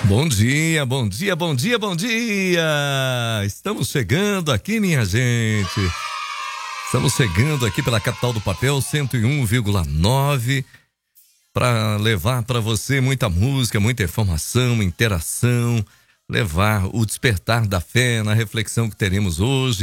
Bom dia, bom dia, bom dia, bom dia! Estamos chegando aqui, minha gente. Estamos chegando aqui pela capital do papel, 101,9, para levar para você muita música, muita informação, interação, levar o despertar da fé na reflexão que teremos hoje.